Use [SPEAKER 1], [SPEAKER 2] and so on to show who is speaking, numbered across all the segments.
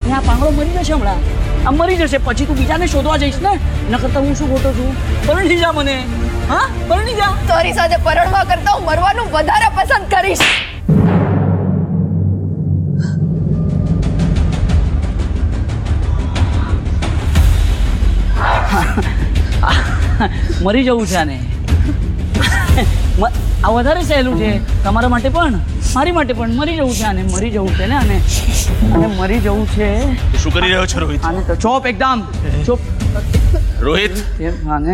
[SPEAKER 1] અને આ પાંગડો મરી જશે હમણાં, આ મરી જશે, પછી તું બીજાને શોધવા જઈશ ને. એના કરતાં હું શું ખોટો છું? પરણી જા મને, હા પરણી જા.
[SPEAKER 2] તારી સાથે પરણવા કરતા હું મરવાનું વધારે પસંદ કરીશ.
[SPEAKER 1] મરી જવું છે આને. આ વધારે સહેલું છે તમારા માટે પણ મારી માટે પણ. મરી જવું છે આને, મરી જવું છે ને આને, આને મરી જવું છે.
[SPEAKER 3] શું કરી રહ્યો છે રોહિત?
[SPEAKER 1] આને તો ચોપ, એકદમ ચોપ.
[SPEAKER 3] રોહિત,
[SPEAKER 1] આને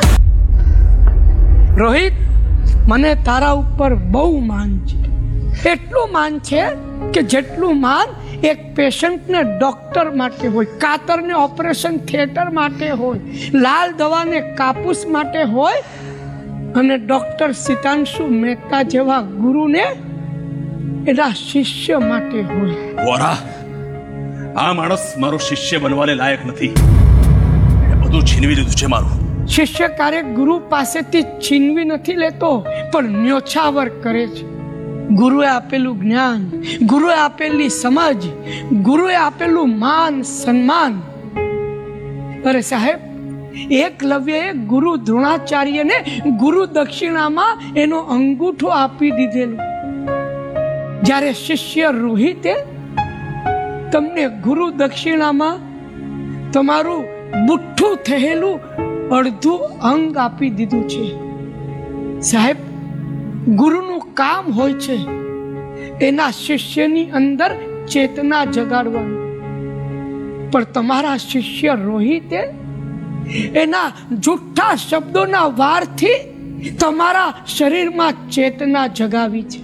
[SPEAKER 4] રોહિત, મને તારા ઉપર બહુ માન છે. એટલું માન છે કે જેટલું માન એક પેશન્ટને ડોક્ટર માટે હોય, કાતરને ઓપરેશન થિયેટર માટે હોય, લાલ દવાને કાપૂસ માટે હોય, અને ડોક્ટર સિતાંશુ મહેતા જેવા ગુરુને એના શિષ્ય માટે હોય.
[SPEAKER 3] વોરા, આ માણસ મારો શિષ્ય બનવાને લાયક નથી. એને બધું છીનવી લીધું છે મારું.
[SPEAKER 4] શિષ્ય ક્યારેક ગુરુ પાસેથી છીનવી નથી લેતો, પણ ન્યોછાવર કરે છે. ગુરુએ આપેલું જ્ઞાન, ગુરુએ આપેલી સમજ, ગુરુએ આપેલું માન સન્માન. અરે સાહેબ, એકલવ્યએ ગુરુ દ્રોણાચાર્યને ગુરુ દક્ષિણામાં એનો અંગૂઠો આપી દીધેલો. જ્યારે શિષ્ય રોહિતે તમને ગુરુ દક્ષિણામાં તમારું બુઠ્ઠું થયેલું અડધું અંગ આપી દીધું છે. સાહેબ, ગુરુનું કામ હોય છે એના શિષ્યની અંદર ચેતના જગાડવાનું. પણ તમારા શિષ્ય રોહિતે એના જૂઠા શબ્દોના વારથી તમારા શરીરમાં ચેતના જગાવી છે.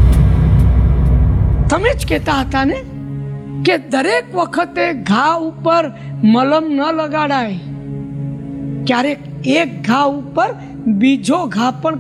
[SPEAKER 4] તમે જ કહેતા હતા ને કે દરેક વખતે ઘા ઉપર મલમ ન લગાડાય, ક્યારેક એક ઘા ઉપર બીજો ઘા પણ